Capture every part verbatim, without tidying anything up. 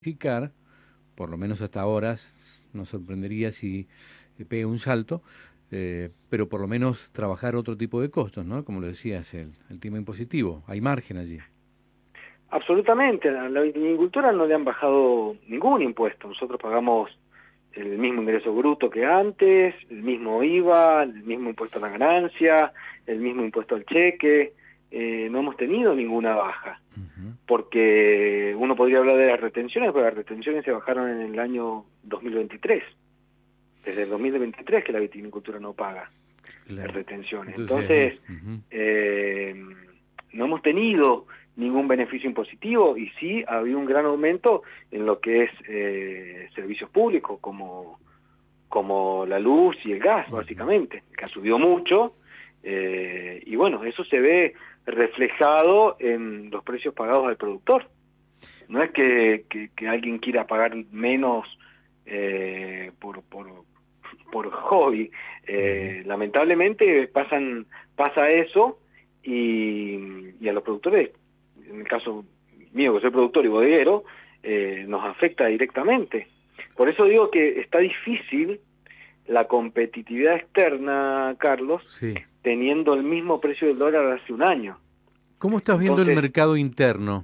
Ficar, por lo menos hasta ahora, s- nos sorprendería si eh, pega un salto, eh, pero por lo menos trabajar otro tipo de costos, ¿no? Como lo decías, el, el tema impositivo, hay margen allí. Absolutamente, a la viticultura no le han bajado ningún impuesto. Nosotros pagamos el mismo ingreso bruto que antes, el mismo I V A, el mismo impuesto a la ganancia, el mismo impuesto al cheque. Eh, no hemos tenido ninguna baja, Ujú. porque uno podría hablar de las retenciones, pero las retenciones se bajaron en el año dos mil veintitrés. Desde el dos mil veintitrés que la viticultura no paga Claro. retenciones. Entonces, ahí, Entonces, ujú. eh, no hemos tenido ningún beneficio impositivo y sí ha habido un gran aumento en lo que es eh, servicios públicos como, como la luz y el gas, Ujú. básicamente, que ha subido mucho, eh, y bueno, eso se ve reflejado en los precios pagados al productor. No es que, que, que alguien quiera pagar menos eh, por, por, por hobby. Ujú. Eh, lamentablemente pasan pasa eso y, y a los productores, en el caso mío que soy productor y bodeguero, eh, nos afecta directamente. Por eso digo que está difícil la competitividad externa, Carlos, Sí. teniendo el mismo precio del dólar hace un año. ¿Cómo estás viendo el Entonces, mercado interno?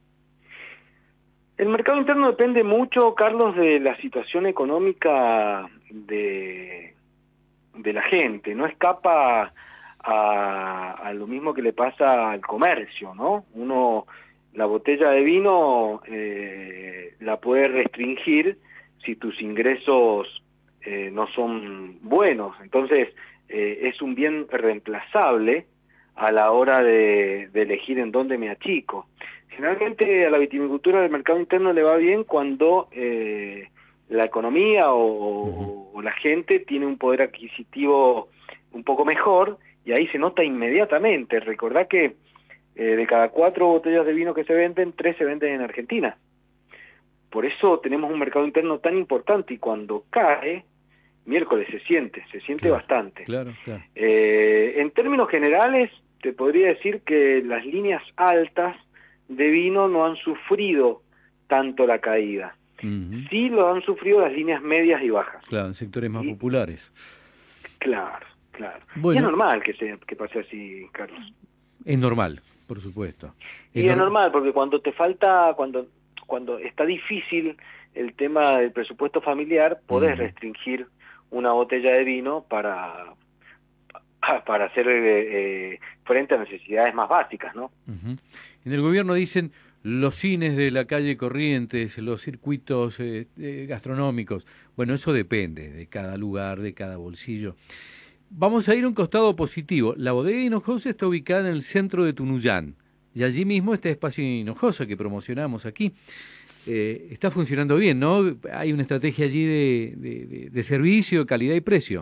el mercado interno depende mucho, Carlos, de la situación económica de, de la gente. No escapa a, a lo mismo que le pasa al comercio, ¿no? Uno, la botella de vino eh, la puede restringir si tus ingresos eh, no son buenos. Entonces, eh, es un bien reemplazable a la hora de, de elegir en dónde me achico. Generalmente a la viticultura del mercado interno le va bien cuando eh, la economía Ujú. o, o la gente tiene un poder adquisitivo un poco mejor y ahí se nota inmediatamente. Recordá que eh, de cada cuatro botellas de vino que se venden, tres se venden en Argentina. Por eso tenemos un mercado interno tan importante y cuando cae, miércoles se siente, se siente Claro, bastante. claro, claro. Eh, en términos generales, te podría decir que las líneas altas de vino no han sufrido tanto la caída. Ujú. Sí lo han sufrido las líneas medias y bajas. Claro, en sectores más Y populares. claro, claro. Y es Bueno, normal que se que pase así, Carlos. es normal, por supuesto. Es Y es nor- normal porque cuando te falta, cuando cuando está difícil el tema del presupuesto familiar, podés Ujú. restringir una botella de vino para para hacer eh, eh, frente a necesidades más básicas, ¿no? Ujú. En el gobierno dicen los cines de la calle Corrientes, los circuitos eh, eh, gastronómicos. Bueno, eso depende de cada lugar, de cada bolsillo. Vamos a ir a un costado positivo. La bodega Hinojosa está ubicada en el centro de Tunuyán. Y allí mismo está Espacio Hinojosa que promocionamos aquí. Eh, está funcionando bien, ¿no? Hay una estrategia allí de, de, de- de servicio, calidad y precio.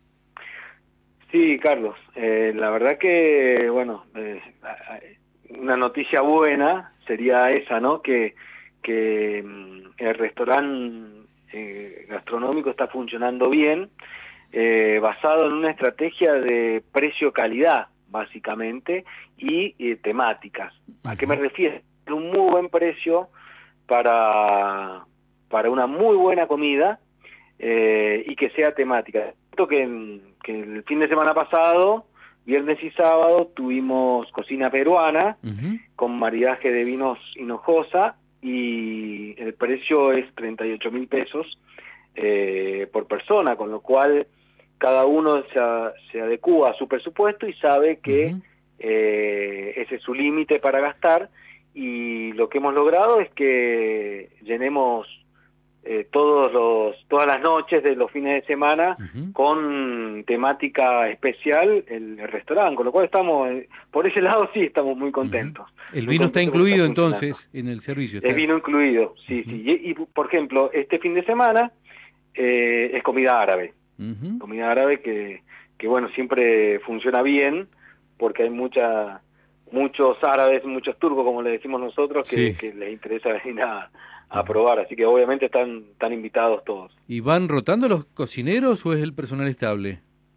Sí, Carlos, eh, la verdad que, bueno, eh, una noticia buena sería esa, ¿no? Que, que mm, el restaurante eh, gastronómico está funcionando bien, eh, basado en una estrategia de precio-calidad, básicamente, y eh, temáticas. ¿A qué me Ujú. refiero? Un muy buen precio para, para una muy buena comida eh, y que sea temática. Siento que, en- que el fin de semana pasado, viernes y sábado, tuvimos cocina peruana Ujú. con maridaje de vinos Hinojosa y el precio es treinta y ocho mil pesos eh, por persona, con lo cual cada uno se, a- se adecúa a su presupuesto y sabe que Ujú. eh, ese es su límite para gastar y lo que hemos logrado es que llenemos eh, todos los todas las noches de los fines de semana Ujú. con temática especial el, el restaurante, con lo cual estamos eh, por ese lado sí estamos muy Ujú. contentos, El muy vino está contentos porque está incluido funcionando. entonces en el servicio. Es Está. vino incluido, sí, Ujú. sí. Y, y, por ejemplo, este fin de semana eh, es comida árabe, Ujú. comida árabe que que bueno siempre funciona bien porque hay mucha muchos árabes, muchos turcos, como le decimos nosotros, que, Sí. que les interesa venir a, a Ujú. probar, así que obviamente están, están invitados todos. ¿Y van rotando los cocineros o es el personal estable?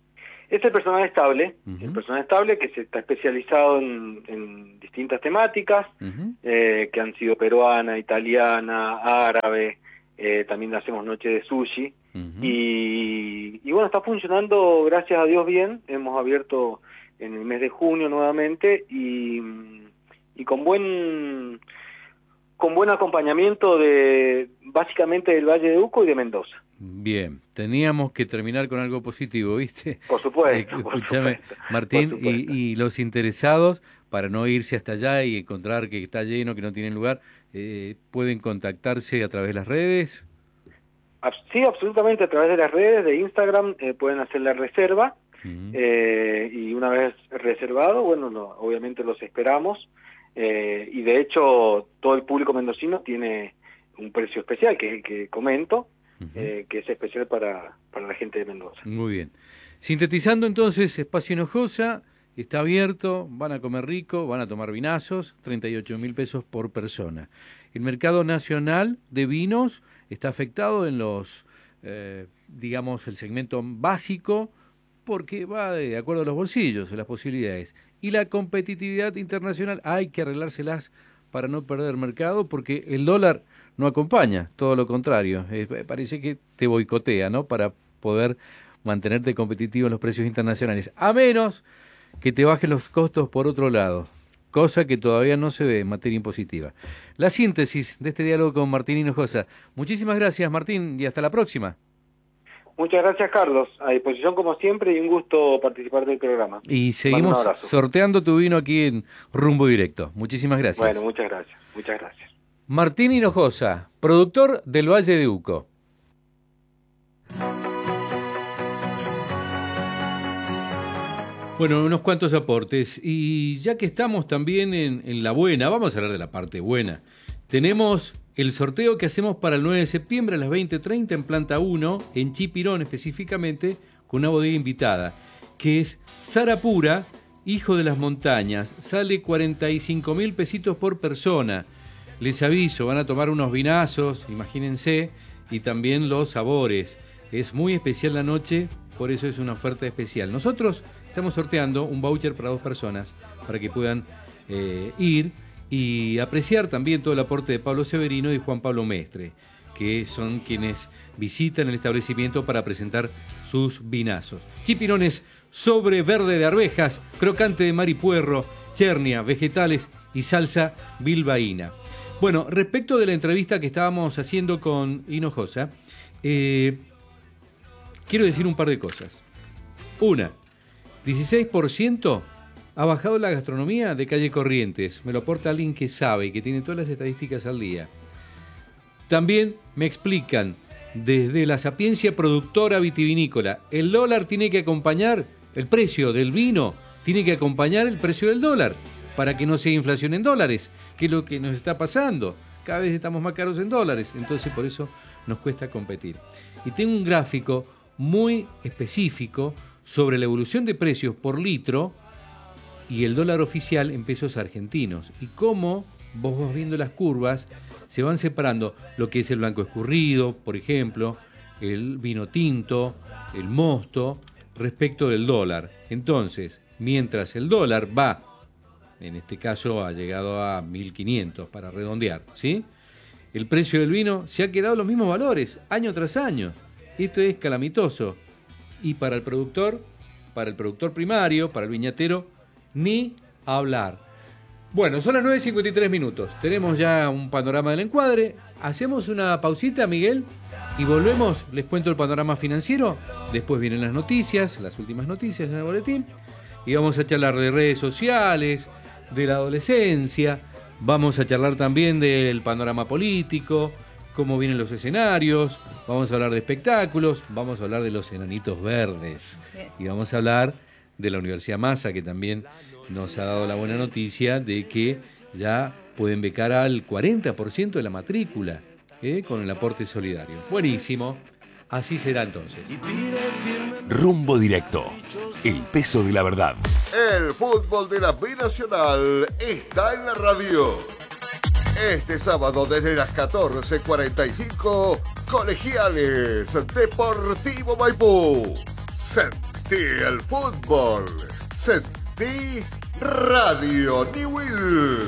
Es el personal estable, Uh-huh. el personal estable que se está especializado en, en distintas temáticas, Uh-huh. eh, que han sido peruana, italiana, árabe, eh, también hacemos noche de sushi, Uh-huh. y, y bueno, está funcionando, gracias a Dios, bien. Hemos abierto en el mes de junio nuevamente, y, y con buen con buen acompañamiento de básicamente del Valle de Uco y de Mendoza. Bien, teníamos que terminar con algo positivo, ¿viste? Por supuesto, Eh, por escúchame, supuesto, Martín, por supuesto. y, y los interesados, para no irse hasta allá y encontrar que está lleno, que no tienen lugar, eh, ¿pueden contactarse a través de las redes? Ab- Sí, absolutamente, a través de las redes, de Instagram, eh, pueden hacer la reserva, Uh-huh. eh, y una vez reservado, bueno, no, obviamente los esperamos, eh, y de hecho todo el público mendocino tiene un precio especial, que es el que comento, Uh-huh. eh, que es especial para, para la gente de Mendoza. Muy bien. Sintetizando entonces, Espacio Hinojosa está abierto, van a comer rico, van a tomar vinazos, treinta y ocho mil pesos por persona. El mercado nacional de vinos está afectado en los, eh, digamos, el segmento básico, porque va de acuerdo a los bolsillos, a las posibilidades. Y la competitividad internacional hay que arreglárselas para no perder mercado, porque el dólar no acompaña, todo lo contrario. Eh, parece que te boicotea, ¿no?, para poder mantenerte competitivo en los precios internacionales, a menos que te bajen los costos por otro lado, cosa que todavía no se ve en materia impositiva. La síntesis de este diálogo con Martín Hinojosa. Muchísimas gracias, Martín, y hasta la próxima. Muchas gracias, Carlos. A disposición como siempre, y un gusto participar del programa. Y seguimos Un abrazo. sorteando tu vino aquí en Rumbo Directo. Muchísimas gracias. Bueno, muchas gracias. Muchas gracias. Martín Hinojosa, productor del Valle de Uco. Bueno, unos cuantos aportes. Y ya que estamos también en, en la buena, vamos a hablar de la parte buena. Tenemos el sorteo que hacemos para el nueve de septiembre a las veinte treinta en Planta uno, en Chipirón específicamente, con una bodega invitada, que es Sarapura, Hijo de las Montañas. Sale cuarenta y cinco mil pesitos por persona. Les aviso, van a tomar unos vinazos, imagínense, y también los sabores. Es muy especial la noche, por eso es una oferta especial. Nosotros estamos sorteando un voucher para dos personas, para que puedan eh, ir y apreciar también todo el aporte de Pablo Severino y Juan Pablo Mestre, que son quienes visitan el establecimiento para presentar sus vinazos. Chipirones sobre verde de arvejas, crocante de maripuerro, chernia, vegetales y salsa bilbaína. Bueno, respecto de la entrevista que estábamos haciendo con Hinojosa, eh, quiero decir un par de cosas. Una, dieciséis por ciento ha bajado la gastronomía de calle Corrientes. Me lo aporta alguien que sabe y que tiene todas las estadísticas al día. También me explican desde la sapiencia productora vitivinícola, el dólar tiene que acompañar, el precio del vino tiene que acompañar el precio del dólar, para que no sea inflación en dólares, que es lo que nos está pasando. Cada vez estamos más caros en dólares, entonces por eso nos cuesta competir. Y tengo un gráfico muy específico sobre la evolución de precios por litro y el dólar oficial en pesos argentinos, y cómo vos vas viendo las curvas, se van separando lo que es el blanco escurrido, por ejemplo, el vino tinto, el mosto, respecto del dólar. Entonces, mientras el dólar va, en este caso ha llegado a mil quinientos para redondear, ¿sí?, el precio del vino se ha quedado en los mismos valores, año tras año. Esto es calamitoso. Y para el productor, para el productor primario, para el viñatero, ni hablar. Bueno, son las nueve y cincuenta y tres minutos. Tenemos ya un panorama del encuadre. Hacemos una pausita, Miguel, y volvemos. Les cuento el panorama financiero. Después vienen las noticias, las últimas noticias en el boletín. Y vamos a charlar de redes sociales, de la adolescencia. Vamos a charlar también del panorama político, cómo vienen los escenarios. Vamos a hablar de espectáculos. Vamos a hablar de los enanitos verdes. Y vamos a hablar de la Universidad Massa, que también nos ha dado la buena noticia de que ya pueden becar al cuarenta por ciento de la matrícula, ¿eh?, con el aporte solidario. Buenísimo. Así será entonces. Rumbo Directo. El peso de la verdad. El fútbol de la Binacional está en la radio. Este sábado desde las catorce cuarenta y cinco, Colegiales Deportivo Maipú. Central Sentí el fútbol. Sentí Radio Newell.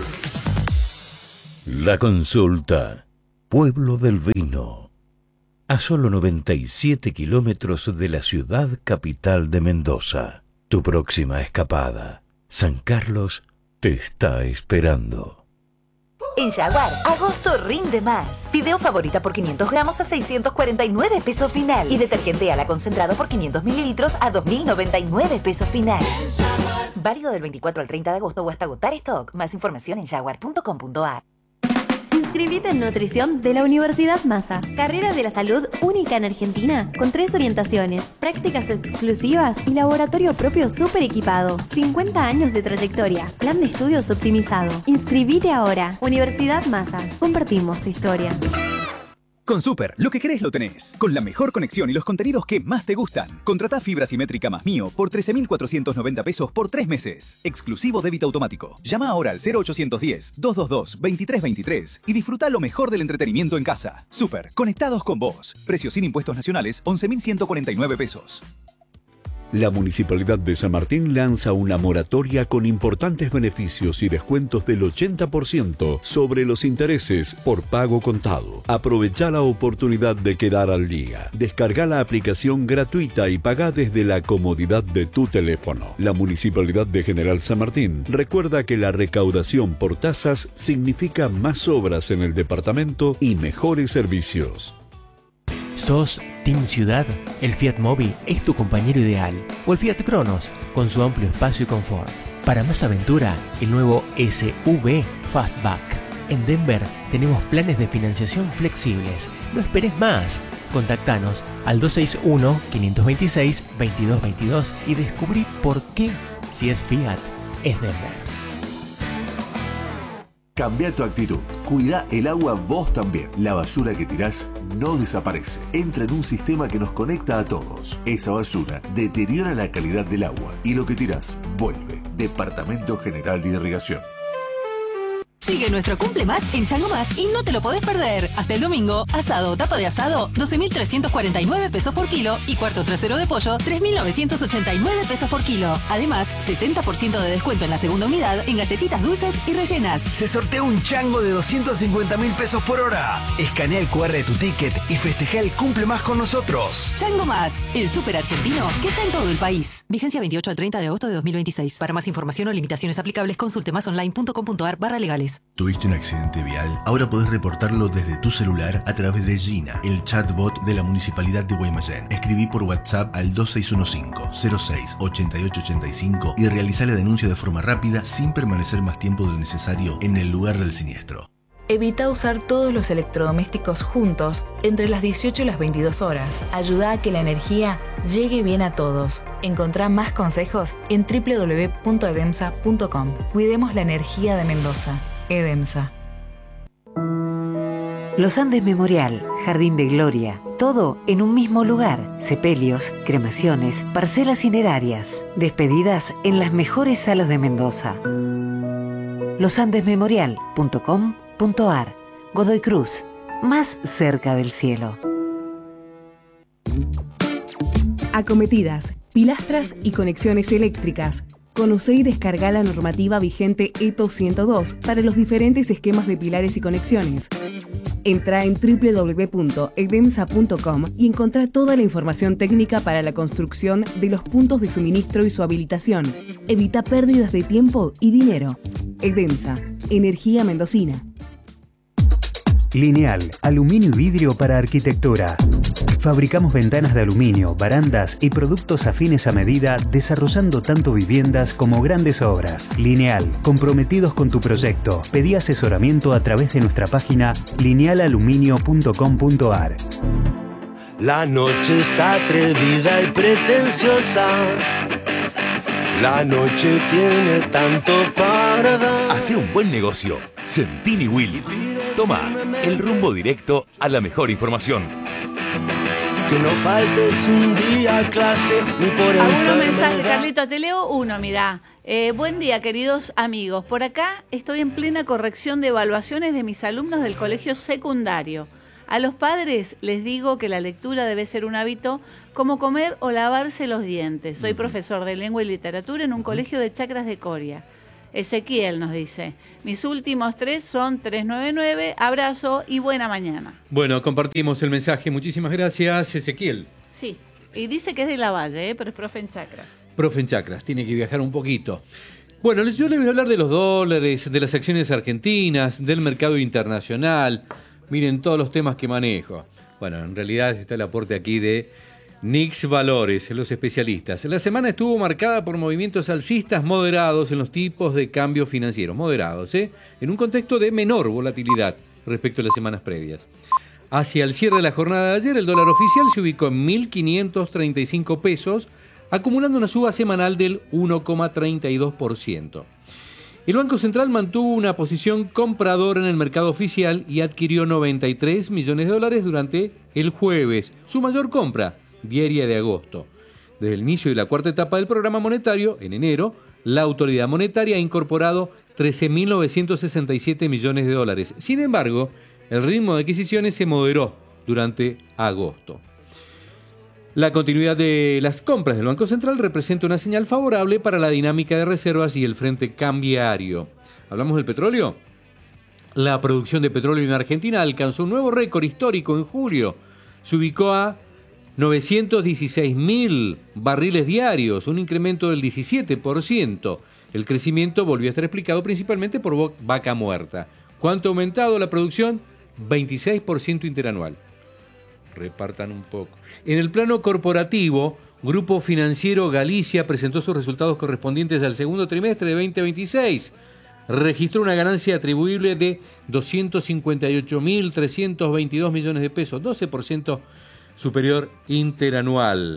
La Consulta, Pueblo del Vino. A solo noventa y siete kilómetros de la ciudad capital de Mendoza. Tu próxima escapada, San Carlos, te está esperando. En Jaguar, agosto rinde más. Fideo favorita por quinientos gramos a seiscientos cuarenta y nueve pesos final. Y detergente ala concentrado por quinientos mililitros a dos mil noventa y nueve pesos final. Válido del veinticuatro al treinta de agosto o hasta agotar stock. Más información en jaguar punto com punto a r. Inscribite en Nutrición de la Universidad Massa. Carrera de la salud única en Argentina, con tres orientaciones, prácticas exclusivas y laboratorio propio súper equipado. cincuenta años de trayectoria. Plan de estudios optimizado. Inscribite ahora. Universidad Massa. Compartimos tu historia. Con Super, lo que querés lo tenés. Con la mejor conexión y los contenidos que más te gustan. Contratá fibra simétrica más Mío por trece mil cuatrocientos noventa pesos por tres meses. Exclusivo débito automático. Llama ahora al cero ochocientos diez, doscientos veintidós, veintitrés veintitrés y disfruta lo mejor del entretenimiento en casa. Super, conectados con vos. Precio sin impuestos nacionales, once mil ciento cuarenta y nueve pesos. La Municipalidad de San Martín lanza una moratoria con importantes beneficios y descuentos del ochenta por ciento sobre los intereses por pago contado. Aprovecha la oportunidad de quedar al día. Descarga la aplicación gratuita y paga desde la comodidad de tu teléfono. La Municipalidad de General San Martín recuerda que la recaudación por tasas significa más obras en el departamento y mejores servicios. ¿Sos Team Ciudad? El Fiat Mobi es tu compañero ideal. O el Fiat Cronos, con su amplio espacio y confort. Para más aventura, el nuevo S U V Fastback. En Denver tenemos planes de financiación flexibles. No esperes más. Contactanos al dos seis uno, cinco dos seis, veintidós veintidós y descubrí por qué, si es Fiat, es Denver. Cambia tu actitud. Cuida el agua vos también. La basura que tirás no desaparece. Entra en un sistema que nos conecta a todos. Esa basura deteriora la calidad del agua y lo que tirás vuelve. Departamento General de Irrigación. Sigue nuestro Cumple Más en Chango Más y no te lo podés perder. Hasta el domingo, asado, tapa de asado, doce mil trescientos cuarenta y nueve pesos por kilo y cuarto trasero de pollo, tres mil novecientos ochenta y nueve pesos por kilo. Además, setenta por ciento de descuento en la segunda unidad en galletitas dulces y rellenas. Se sortea un chango de doscientos cincuenta mil pesos por hora. Escanea el cu erre de tu ticket y festeja el Cumple Más con nosotros. Chango Más, el súper argentino que está en todo el país. Vigencia veintiocho al treinta de agosto de dos mil veintiséis. Para más información o limitaciones aplicables, consulte másonline punto com punto a r barra legales. ¿Tuviste un accidente vial? Ahora podés reportarlo desde tu celular a través de Gina, el chatbot de la Municipalidad de Guaymallén. Escribí por WhatsApp al dos seis uno cinco, cero seis, ocho ocho ocho cinco y realizá la denuncia de forma rápida sin permanecer más tiempo del necesario en el lugar del siniestro. Evita usar todos los electrodomésticos juntos entre las dieciocho y las veintidós horas. Ayuda a que la energía llegue bien a todos. Encontrá más consejos en doble u doble u doble u punto edemsa punto com. Cuidemos la energía de Mendoza. EDEMSA. Los Andes Memorial, Jardín de Gloria, todo en un mismo lugar. Sepelios, cremaciones, parcelas cinerarias, despedidas en las mejores salas de Mendoza. los andes memorial punto com punto a r. Godoy Cruz, más cerca del cielo. Acometidas, pilastras y conexiones eléctricas. Conoce y descarga la normativa vigente E T O ciento dos para los diferentes esquemas de pilares y conexiones. Entra en doble u doble u doble u punto edemsa punto com y encontrá toda la información técnica para la construcción de los puntos de suministro y su habilitación. Evita pérdidas de tiempo y dinero. EDEMSA, energía mendocina. Lineal, aluminio y vidrio para arquitectura. Fabricamos ventanas de aluminio, barandas y productos afines a medida, desarrollando tanto viviendas como grandes obras. Lineal, comprometidos con tu proyecto. Pedí asesoramiento a través de nuestra página lineal aluminio punto com punto a r. La noche es atrevida y pretenciosa. La noche tiene tanto para dar. Hace un buen negocio. Sentini Willy. Toma el rumbo directo a la mejor información. Que no faltes un día a clase ni por enfermedad. Algunos mensajes, Carlito, te leo uno, mirá. Eh, buen día, queridos amigos. Por acá estoy en plena corrección de evaluaciones de mis alumnos del colegio secundario. A los padres les digo que la lectura debe ser un hábito como comer o lavarse los dientes. Soy uh-huh. profesor de lengua y literatura en un uh-huh. colegio de Chacras de Coria. Ezequiel nos dice, mis últimos tres son tres nueve nueve, abrazo y buena mañana. Bueno, compartimos el mensaje, muchísimas gracias, Ezequiel. Sí, y dice que es de La Valle, ¿eh? Pero es profe en Chacras. Profe en Chacras, tiene que viajar un poquito. Bueno, yo les voy a hablar de los dólares, de las acciones argentinas, del mercado internacional. Miren todos los temas que manejo. Bueno, en realidad está el aporte aquí de Nix Valores, los especialistas. La semana estuvo marcada por movimientos alcistas moderados en los tipos de cambio financieros, moderados, ¿eh? En un contexto de menor volatilidad respecto a las semanas previas. Hacia el cierre de la jornada de ayer, el dólar oficial se ubicó en mil quinientos treinta y cinco pesos, acumulando una suba semanal del uno coma treinta y dos por ciento. El Banco Central mantuvo una posición compradora en el mercado oficial y adquirió noventa y tres millones de dólares durante el jueves, su mayor compra diaria de agosto. Desde el inicio de la cuarta etapa del programa monetario, en enero, la autoridad monetaria ha incorporado trece mil novecientos sesenta y siete millones de dólares. Sin embargo, el ritmo de adquisiciones se moderó durante agosto. La continuidad de las compras del Banco Central representa una señal favorable para la dinámica de reservas y el frente cambiario. ¿Hablamos del petróleo? La producción de petróleo en Argentina alcanzó un nuevo récord histórico en julio. Se ubicó a novecientos dieciséis mil barriles diarios, un incremento del diecisiete por ciento. El crecimiento volvió a estar explicado principalmente por vaca muerta. ¿Cuánto ha aumentado la producción? veintiséis por ciento interanual. Repartan un poco. En el plano corporativo, Grupo Financiero Galicia presentó sus resultados correspondientes al segundo trimestre de veinte veintiséis. Registró una ganancia atribuible de doscientos cincuenta y ocho mil trescientos veintidós millones de pesos, doce por ciento superior interanual.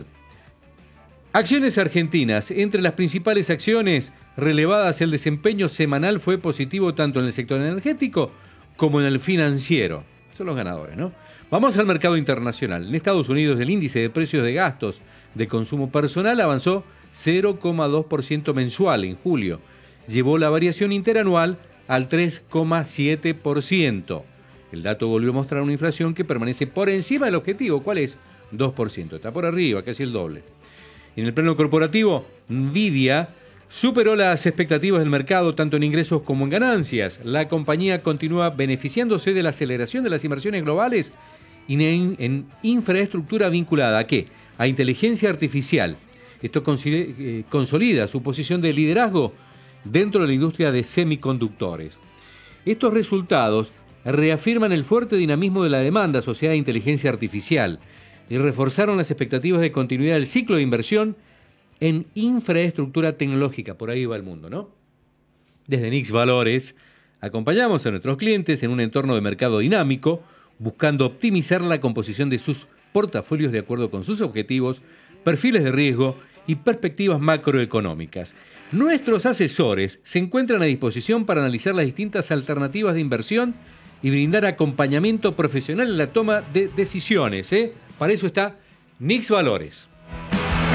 Acciones argentinas. Entre las principales acciones relevadas, el desempeño semanal fue positivo tanto en el sector energético como en el financiero. Son los ganadores, ¿no? Vamos al mercado internacional. En Estados Unidos, el índice de precios de gastos de consumo personal avanzó cero coma dos por ciento mensual en julio. Llevó la variación interanual al tres coma siete por ciento. El dato volvió a mostrar una inflación que permanece por encima del objetivo. ¿Cuál es? dos por ciento. Está por arriba, casi el doble. En el plano corporativo, Nvidia superó las expectativas del mercado tanto en ingresos como en ganancias. La compañía continúa beneficiándose de la aceleración de las inversiones globales y en, en infraestructura vinculada ¿a qué? A inteligencia artificial. Esto eh, consolida su posición de liderazgo dentro de la industria de semiconductores. Estos resultados reafirman el fuerte dinamismo de la demanda asociada a inteligencia artificial y reforzaron las expectativas de continuidad del ciclo de inversión en infraestructura tecnológica. Por ahí va el mundo, ¿no? Desde Nix Valores acompañamos a nuestros clientes en un entorno de mercado dinámico, buscando optimizar la composición de sus portafolios de acuerdo con sus objetivos, perfiles de riesgo y perspectivas macroeconómicas. Nuestros asesores se encuentran a disposición para analizar las distintas alternativas de inversión y brindar acompañamiento profesional en la toma de decisiones, ¿eh? Para eso está Nix Valores.